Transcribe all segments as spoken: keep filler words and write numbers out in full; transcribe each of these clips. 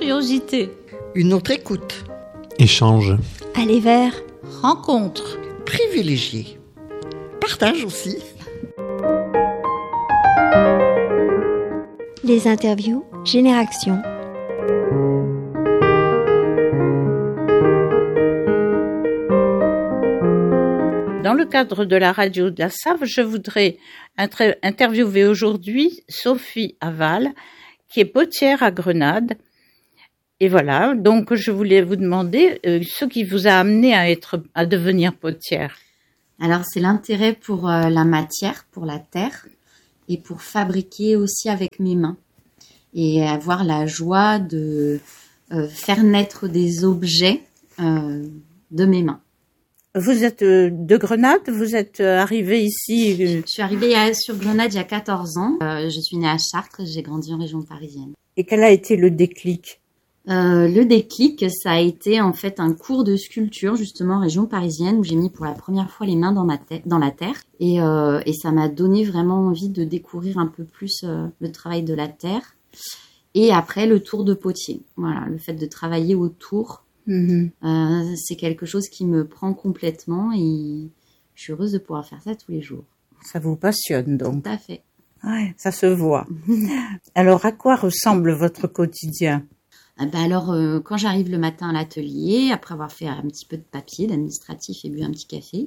Curiosité. Une autre écoute. Échange. Aller vers. Rencontre. Privilégié. Partage aussi. Les interviews Génération. Dans le cadre de la radio de la Save, je voudrais inter- interviewer aujourd'hui Sophie Aval, qui est potière à Grenade. Et voilà, donc je voulais vous demander euh, ce qui vous a amené à être, à devenir potière. Alors, c'est l'intérêt pour euh, la matière, pour la terre, et pour fabriquer aussi avec mes mains. Et avoir la joie de euh, faire naître des objets euh, de mes mains. Vous êtes euh, de Grenade, vous êtes euh, arrivée ici euh... Je suis arrivée à, sur Grenade il y a quatorze ans. Euh, je suis née à Chartres, j'ai grandi en région parisienne. Et quel a été le déclic ? Euh, le déclic, ça a été en fait un cours de sculpture justement en région parisienne où j'ai mis pour la première fois les mains dans ma terre, dans la terre et, euh, et ça m'a donné vraiment envie de découvrir un peu plus euh, le travail de la terre et après le tour de potier. Voilà, le fait de travailler autour, mmh. euh, c'est quelque chose qui me prend complètement et je suis heureuse de pouvoir faire ça tous les jours. Ça vous passionne donc ? Tout à fait. Ouais, ça se voit. Alors, à quoi ressemble votre quotidien ? Ah ben alors, euh, quand j'arrive le matin à l'atelier, après avoir fait un petit peu de papier, d'administratif et bu un petit café,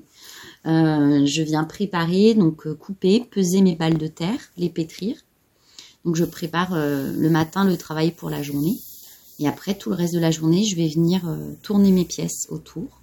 euh, je viens préparer, donc euh, couper, peser mes balles de terre, les pétrir. Donc je prépare euh, le matin le travail pour la journée. Et après, tout le reste de la journée, je vais venir euh, tourner mes pièces autour.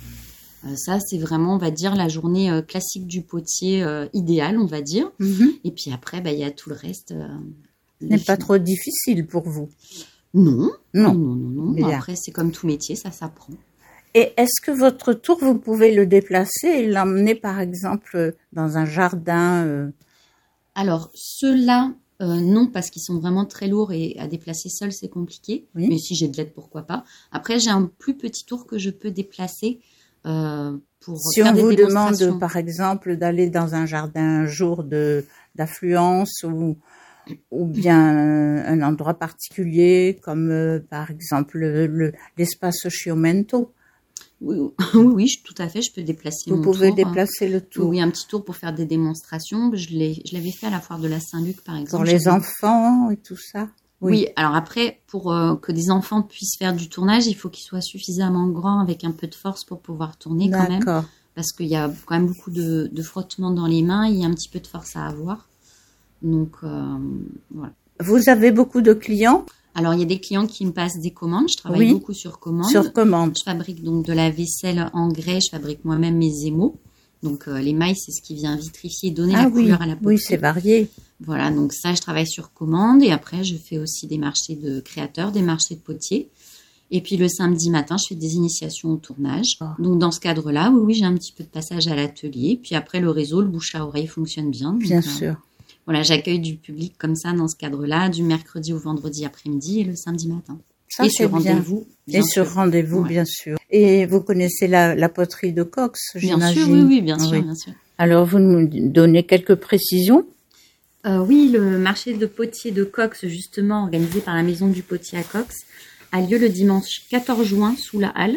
Euh, ça, c'est vraiment, on va dire, la journée euh, classique du potier euh, idéal, on va dire. Mm-hmm. Et puis après, bah, y a tout le reste. Euh, Ce n'est pas trop difficile pour vous ? Non, non, non, non, non. Après, c'est comme tout métier, ça s'apprend. Et est-ce que votre tour, vous pouvez le déplacer et l'emmener, par exemple, dans un jardin euh... Alors, ceux-là, euh, non, parce qu'ils sont vraiment très lourds et à déplacer seul, c'est compliqué. Oui. Mais si j'ai de l'aide, pourquoi pas. Après, j'ai un plus petit tour que je peux déplacer euh, pour si faire des démonstrations. Si on vous demande, par exemple, d'aller dans un jardin un jour de, d'affluence ou... ou bien un endroit particulier comme euh, par exemple le, le, l'espace Sciomento. Oui, oui, oui, tout à fait, je peux déplacer Vous mon pouvez tour. déplacer le tour. Oui, un petit tour pour faire des démonstrations. Je, l'ai, je l'avais fait à la foire de la Saint-Luc, par exemple. Pour les J'avais... enfants et tout ça. Oui, oui alors après, pour euh, que des enfants puissent faire du tournage, il faut qu'ils soient suffisamment grands avec un peu de force pour pouvoir tourner quand même. D'accord. Parce qu'il y a quand même beaucoup de, de frottement dans les mains, il y a un petit peu de force à avoir. Donc, euh, voilà. Vous avez beaucoup de clients ? Alors, il y a des clients qui me passent des commandes. Je travaille oui, beaucoup sur commande. Sur commande. Je fabrique donc de la vaisselle en grès. Je fabrique moi-même mes émaux. Donc, euh, les mailles, c'est ce qui vient vitrifier, donner ah, la oui, couleur à la poterie. Oui, c'est varié. Voilà, donc ça, je travaille sur commande. Et après, je fais aussi des marchés de créateurs, des marchés de potiers. Et puis, le samedi matin, je fais des initiations au tournage. Oh. Donc, dans ce cadre-là, oui, oui, j'ai un petit peu de passage à l'atelier. Puis après, le réseau, le bouche à oreille fonctionne bien. Bien donc, sûr. Euh, Voilà, j'accueille du public comme ça dans ce cadre-là, du mercredi au vendredi après-midi et le samedi matin. Ça, et sur bien. rendez-vous, bien Et sûr. sur rendez-vous, ouais. Bien sûr. Et vous connaissez la, la poterie de Cox, bien j'imagine. Sûr, oui, oui, bien sûr, oui. bien sûr. Alors, vous nous donnez quelques précisions ? euh, Oui, le marché de potier de Cox, justement, organisé par la Maison du Potier à Cox, a lieu le dimanche quatorze juin sous la halle.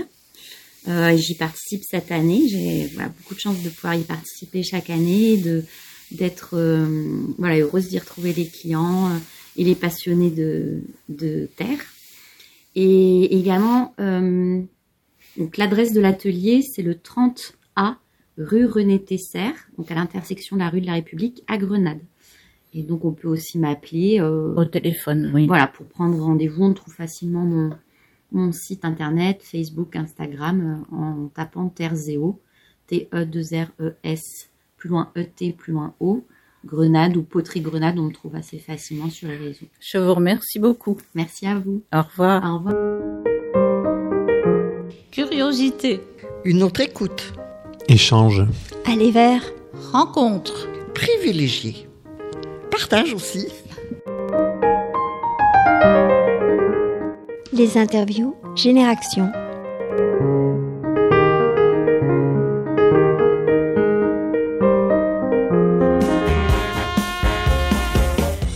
Euh, j'y participe cette année. J'ai voilà, beaucoup de chance de pouvoir y participer chaque année, de... d'être euh, voilà, heureuse d'y retrouver les clients euh, et les passionnés de, de terre. Et également, euh, donc l'adresse de l'atelier, c'est le trente A, rue René Tesser, donc à l'intersection de la rue de la République à Grenade. Et donc, on peut aussi m'appeler. Euh, Au téléphone, oui. Voilà, pour prendre rendez-vous, on trouve facilement mon, mon site internet, Facebook, Instagram, euh, en tapant Terzeo, T E deux R E S, plus loin E T, plus loin O, Grenade ou Poterie Grenade, on me trouve assez facilement sur les réseaux. Je vous remercie beaucoup. Merci à vous. Au revoir. Au revoir. Curiosité. Une autre écoute. Échange. Aller vers. Rencontre. Privilégié. Partage aussi. Les interviews Génération.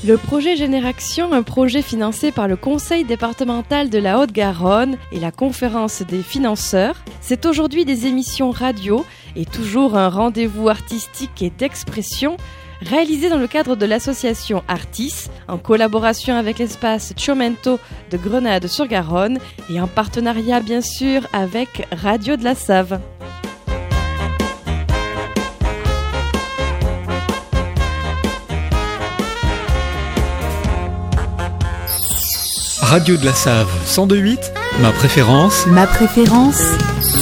Le projet Génération, un projet financé par le Conseil départemental de la Haute-Garonne et la Conférence des financeurs, c'est aujourd'hui des émissions radio et toujours un rendez-vous artistique et d'expression réalisé dans le cadre de l'association Artis, en collaboration avec l'espace Ciomento de Grenade-sur-Garonne et en partenariat bien sûr avec Radio de la Save. Radio de la Save cent deux virgule huit, ma préférence. Ma préférence.